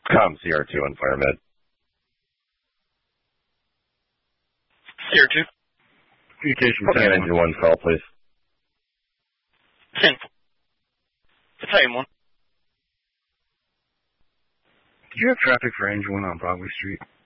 CR2 and Firemed. CR2. Communication Okay, engine 1 call, please. 10. Battalion 1. Do you have traffic for engine 1 on Broadway Street?